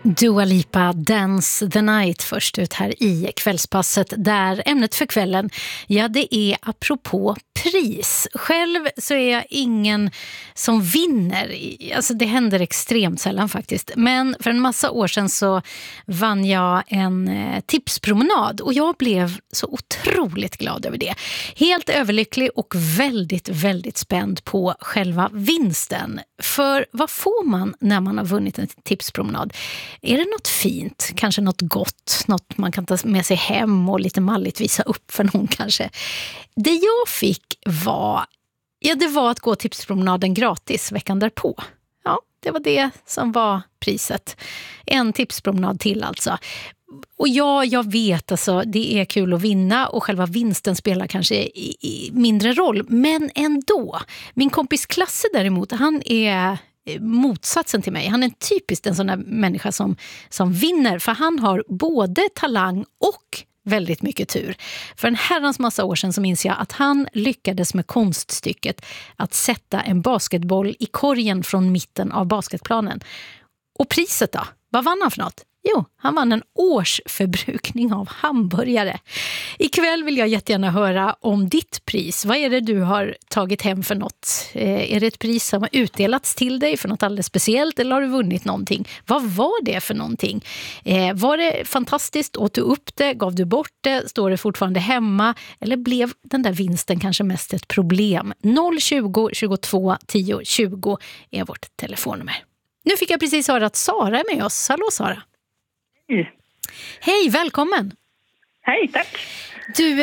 Dua Lipa, Dance the Night först ut här i kvällspasset, där ämnet för kvällen, ja, det är apropå pris. Själv så är jag ingen som vinner, alltså det händer extremt sällan faktiskt, men för en massa år sedan så vann jag en tipspromenad och jag blev så otroligt glad över det. Helt överlycklig och väldigt, väldigt spänd på själva vinsten. För vad får man när man har vunnit en tipspromenad? Är det något fint? Kanske något gott? Något man kan ta med sig hem och lite malligt visa upp för någon kanske? Det jag fick var att gå tipspromenaden gratis veckan därpå. Ja, det var det som var priset. En tipspromenad till alltså. Och ja, jag vet alltså, det är kul att vinna och själva vinsten spelar kanske i mindre roll. Men ändå, min kompis Klasse däremot, han är motsatsen till mig. Han är typiskt en sån där människa som vinner, för han har både talang och väldigt mycket tur. För en herrans massa år sedan så minns jag att han lyckades med konststycket att sätta en basketboll i korgen från mitten av basketplanen. Och priset då? Vad vann han för något? Jo, han vann en årsförbrukning av hamburgare. Ikväll vill jag jättegärna höra om ditt pris. Vad är det du har tagit hem för något? Är det ett pris som har utdelats till dig för något alldeles speciellt, eller har du vunnit någonting? Vad var det för någonting? Var det fantastiskt? Åt du upp det? Gav du bort det? Står det fortfarande hemma? Eller blev den där vinsten kanske mest ett problem? 020 22 10 20 är vårt telefonnummer. Nu fick jag precis höra att Sara är med oss. Hallå Sara. Hej. Hej, välkommen. Hej, tack. Du,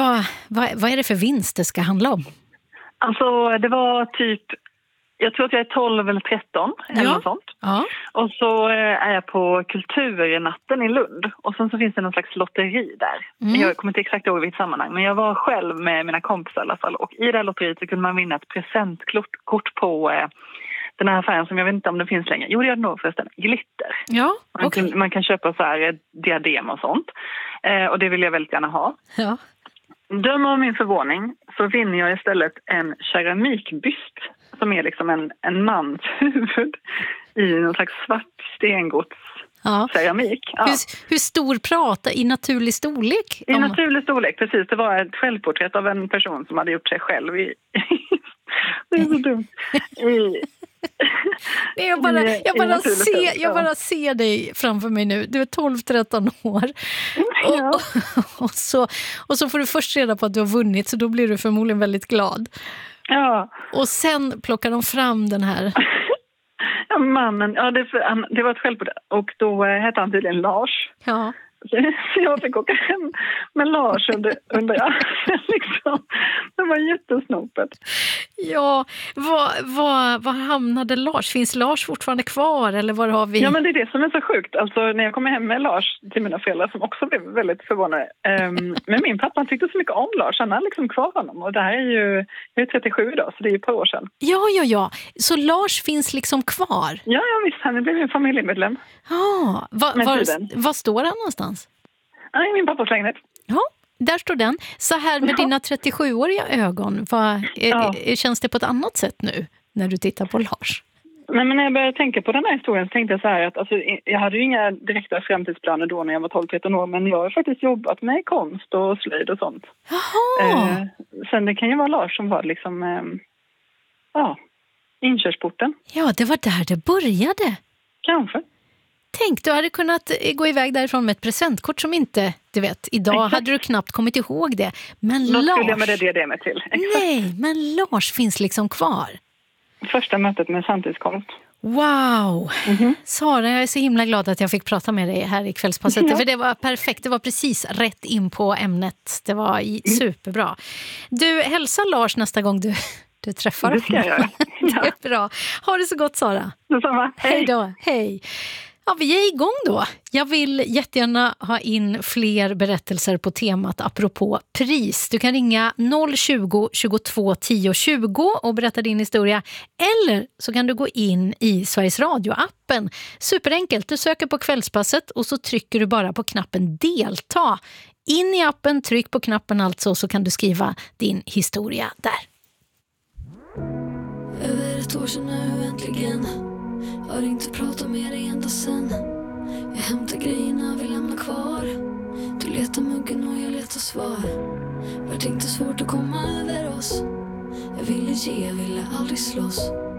vad är det för vinst det ska handla om? Alltså, det var typ, jag tror att jag är 12 eller 13 eller något sånt. Ja. Och så är jag på kulturnatten i Lund. Och sen så finns det någon slags lotteri där. Jag kommer inte exakt ihåg vilket sammanhang, men jag var själv med mina kompisar i alla fall. Och i det här lotteriet så kunde man vinna ett presentkort på den här affären som jag vet inte om det finns längre. Jo, det gör det nog förresten. Glitter. Ja, okay. Man kan köpa så här diadem och sånt. Och det vill jag väldigt gärna ha. Ja. Döm av min förvåning så vinner jag istället en keramikbyst som är liksom en mans huvud i någon slags svart stengods keramik. Ja. Hur stor prata i naturlig storlek? I naturlig storlek, precis. Det var ett självporträtt av en person som hade gjort sig själv i... Det är så dumt. Jag bara ser dig framför mig nu. Du är 12-13 år. Ja. Och så får du först reda på att du har vunnit, så då blir du förmodligen väldigt glad. Ja. Och sen plockar de fram den här. Ja, mannen. Ja, det var ett självporträtt. Och då hette han tydligen Lars. Ja. Så jag fick åka hem med Lars under armen liksom. Det var jättesnopet. Ja, var hamnade Lars? Finns Lars fortfarande kvar, eller var har vi? Ja, men det är det som är så sjukt. Alltså när jag kommer hem med Lars till mina föräldrar, som också blev väldigt förvånade. Men min pappa tyckte så mycket om Lars. Han har liksom kvar honom. Och det här är ju, jag är 37 idag, så det är ju ett par år sedan. Ja. Så Lars finns liksom kvar? Ja, visst. Han är blivit en familjemedlem. Ja, var står han någonstans? Ja, i min pappas lägenhet. Ja, där står den. Så här med dina 37-åriga ögon, känns det på ett annat sätt nu när du tittar på Lars? Nej, men när jag började tänka på den här historien så tänkte jag så här att alltså, jag hade ju inga direkta framtidsplaner då när jag var 12-13 år, men jag har faktiskt jobbat med konst och slöjd och sånt. Jaha! Sen det kan ju vara Lars som var liksom inkörsporten. Ja, det var där det började. Kanske. Tänk, du hade kunnat gå iväg därifrån med ett presentkort som inte, du vet, idag Exakt. hade du knappt kommit ihåg det. Men Då Lars... skulle jag med det med till. Exakt. Nej, men Lars finns liksom kvar. Första mötet med samtidskonst. Wow! Sara, jag är så himla glad att jag fick prata med dig här i kvällspasset. Ja. För det var perfekt, det var precis rätt in på ämnet. Det var superbra. Du, hälsa Lars nästa gång du träffar honom. Det ska jag göra. Ja. Det är bra. Ha det så gott, Sara. Detsamma. Hej då, hej. Ja, vi är igång då. Jag vill jättegärna ha in fler berättelser på temat apropå pris. Du kan ringa 020 22 10 20 och berätta din historia. Eller så kan du gå in i Sveriges Radio-appen. Superenkelt, du söker på kvällspasset och så trycker du bara på knappen delta. In i appen, tryck på knappen alltså, så kan du skriva din historia där. Över ett år sedan nu äntligen har inte pratat med dig ända sen. Jag hämtar grejerna vi lämnar kvar. Du letar muggen och jag letar svar. Vart inte svårt att komma över oss. Jag ville ge, jag ville aldrig slåss.